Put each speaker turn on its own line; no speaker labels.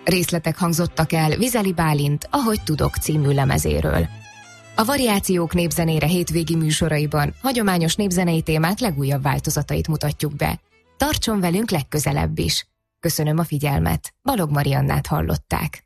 Részletek hangzottak el Vizeli Bálint Ahogy tudok című lemezéről. A Variációk népzenére hétvégi műsoraiban hagyományos népzenei témák legújabb változatait mutatjuk be. Tartson velünk legközelebb is! Köszönöm a figyelmet, Balog Mariannát hallották.